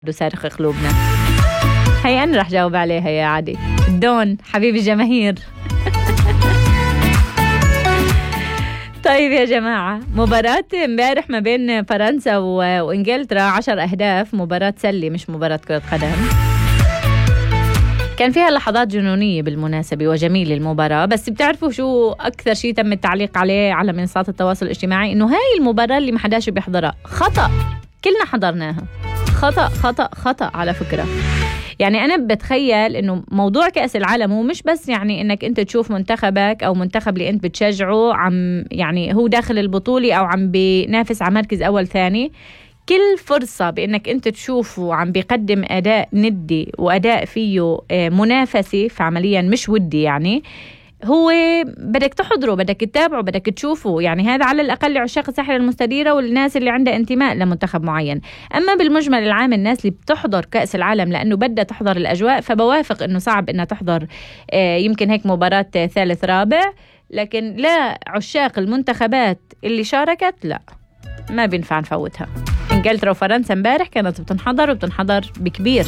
وصارخ قلوبنا. هي أنا رح جاوب عليها يا عادي. دون حبيب الجماهير. طيب يا جماعة، مباراة امبارح ما بين فرنسا وإنجلترا 10 أهداف، مباراة سلة مش مباراة كرة قدم. كان فيها لحظات جنونية بالمناسبة وجميلة المباراة، بس بتعرفوا شو أكثر شيء تم التعليق عليه على منصات التواصل الاجتماعي؟ إنه هاي المباراة اللي ما حداش بيحضرها خطأ، كلنا حضرناها. خطأ خطأ خطأ على فكرة. يعني أنا بتخيل إنه موضوع كأس العالم هو مش بس يعني إنك أنت تشوف منتخبك أو منتخب اللي أنت بتشجعه عم يعني هو داخل البطولة أو عم بينافس على مركز أول ثاني. كل فرصة بإنك أنت تشوفه عم بيقدم أداء ندي وأداء فيه منافسة، فعمليا مش ودي، يعني هو بدك تحضره، بدك تتابعه، بدك تشوفه. يعني هذا على الأقل عشاق الساحرة المستديرة والناس اللي عندها انتماء لمنتخب معين. أما بالمجمل العام الناس اللي بتحضر كأس العالم لأنه بدها تحضر الأجواء، فبوافق أنه صعب أنها تحضر يمكن هيك مباراة ثالث رابع، لكن لا عشاق المنتخبات اللي شاركت لا، ما بينفع نفوتها. إنجلترا وفرنسا امبارح كانت بتنحضر وبتنحضر بكبير.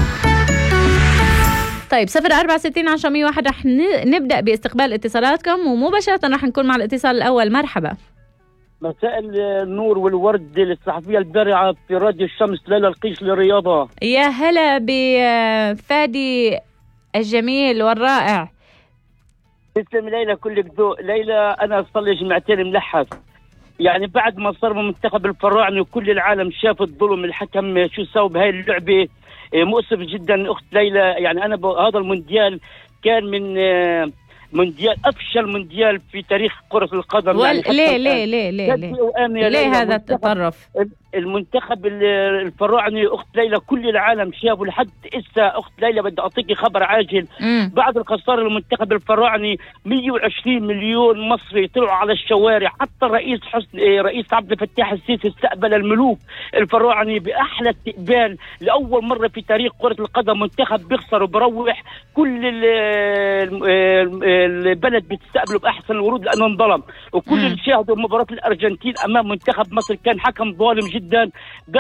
طيب 0460 رح نبدأ باستقبال اتصالاتكم، ومباشرة رح نكون مع الاتصال الأول. مرحبا. مساء النور والورد للصحفية البارعة في راديو الشمس ليلى القيش للرياضة. يا هلا بفادي الجميل والرائع. تسلم ليلى، كلك ذوق. ليلى أنا صار لي جمعتين ملحس، يعني بعد ما صار منتخب الفراعنة وكل العالم شاف الظلم الحكم شو سوى بهاي اللعبة. مؤسف جدا أخت ليلى. يعني أنا هذا المونديال كان من مونديال أفشل مونديال في تاريخ كرة القدم. يعني ليه هذا التطرف؟ المنتخب الفراعني أخت ليلى كل العالم شافوا لحد إسا. أخت ليلى بدي أعطيكي خبر عاجل. بعد الخسارة المنتخب الفراعني 120 مليون مصري طلعوا على الشوارع. حتى رئيس عبد الفتاح السيسي استقبل الملوك الفراعني بأحلى استقبال. لأول مرة في تاريخ كرة القدم منتخب بيخسر وبروح كل البلد بتستقبله بأحسن الورود لأنه انظلم. وكل اللي شاهدوا مباراة الأرجنتين أمام منتخب مصر كان حكم ظالم جدا.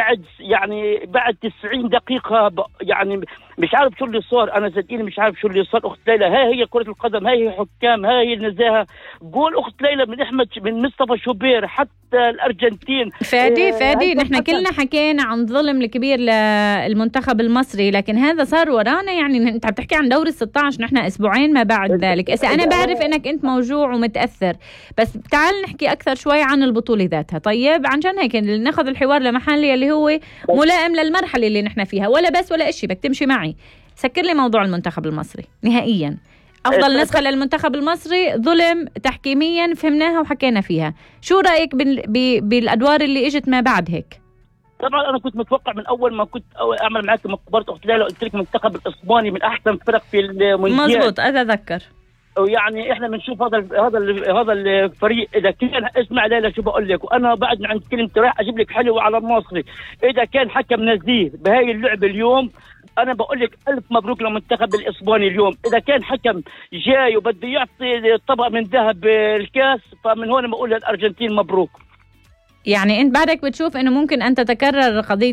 بعد 90 دقيقة يعني مش عارف شو اللي صار. أنا صدقيني مش عارف شو اللي صار أخت ليلى. هي كرة القدم، هي حكام، هي النزاهة. جول أخت ليلى من مصطفى شوبير حتى الأرجنتين. فادي نحن كلنا حكينا عن ظلم الكبير للمنتخب المصري، لكن هذا صار ورانا. يعني أنت عم تحكي عن دوري 16، نحن أسبوعين ما بعد ذلك. أنا بعرف أنك أنت موجوع ومتأثر، بس تعال نحكي أكثر شوي عن البطولة ذاتها. طيب عن جد هيك ناخذ الحوار لمحل اللي هو ملائم للمرحلة اللي نحن فيها، ولا بس ولا إشي. بدك تمشي معي، سكر لي موضوع المنتخب المصري نهائيا. أفضل نسخة للمنتخب المصري ظلم تحكيميا، فهمناها وحكينا فيها. شو رأيك بالأدوار اللي إجت ما بعد هيك؟ طبعا انا كنت متوقع من اول ما كنت اعمل معك مقبره اخت ليلى، قلت لك المنتخب الاسباني من احسن فرق في المونديال. مزبوط، اتذكر. ويعني احنا بنشوف هذا الفريق اذا كان، اسمع ليلى شو بقول لك، وانا بعد عند كلمتي راح اجيب لك حلوه على المصري. اذا كان حكم نزيه بهاي اللعبه اليوم، انا بقول لك الف مبروك للمنتخب الاسباني اليوم. اذا كان حكم جاي وبده يعطي طبق من ذهب الكاس، فمن هون بقول للارجنتين مبروك. يعني انت بعدك بتشوف انه ممكن ان تتكرر قضيه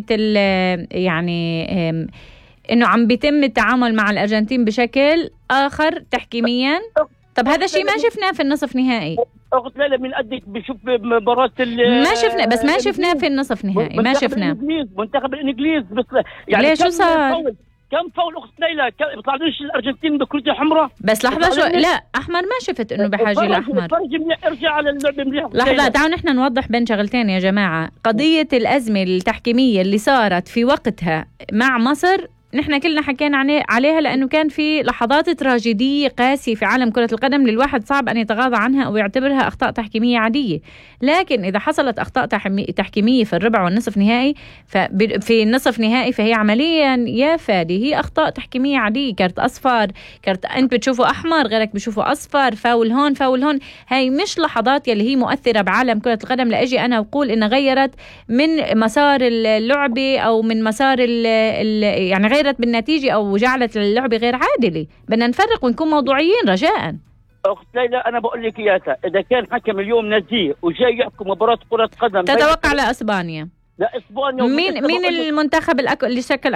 يعني انه عم بيتم التعامل مع الارجنتين بشكل اخر تحكيميا؟ طب هذا الشيء ما شفناه في النصف نهائي. اخت ليلى من قدك بشوف مباراه ما شفنا، بس ما شفناه في النصف نهائي، ما شفناه. منتخب الانجليز بس يعني ليش؟ شو صار؟ كم فاول اخت ليلى؟ بيطلعوش الارجنتين بكرة حمراء؟ بس لحظه شو، لا احمر ما شفت انه بحاجه لاحمر. ارجع على اللعبه مليح. لحظه، تعالوا نحن نوضح بين شغلتين يا جماعه. قضيه الازمه التحكيميه اللي صارت في وقتها مع مصر نحن كلنا حكينا عليها، لأنه كان في لحظات تراجيدية قاسية في عالم كرة القدم للواحد صعب أن يتغاضى عنها أو يعتبرها أخطاء تحكيمية عادية. لكن إذا حصلت أخطاء تحكيمية في الربع والنصف نهائي، في النصف نهائي، فهي عمليا يا فادي هي أخطاء تحكيمية عادية. كارت أصفر، كارت أنت بتشوفه أحمر، غيرك بتشوفه أصفر، فاول هون فاول هون. هاي مش لحظات يلي هي مؤثرة بعالم كرة القدم لأجي أنا أقول إنها غيرت من مسار اللعبة أو من مسار يعني غيرت بالنتيجة أو جعلت اللعبة غير عادلة. بدنا نفرق ونكون موضوعيين رجاء. أخت ليلى أنا بقول لك إياها، إذا كان حكم اليوم نزيه وجاي يحكم مباراة كرة قدم، تتوقع على أسبانيا؟ لا اسبانيا مين المنتخب اللي شكل